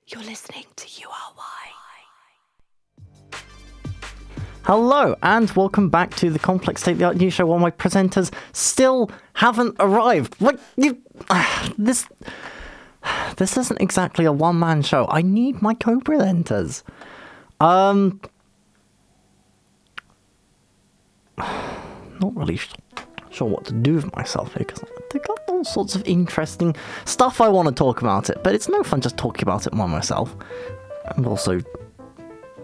You're listening to URY. Hello, and welcome back to the Complex State of the Art News Show, while my presenters still haven't arrived. What? This isn't exactly a one-man show. I need my co-presenters. Not really sure what to do with myself here, because I've got all sorts of interesting stuff I want to talk about it, but it's no fun just talking about it by myself. And also,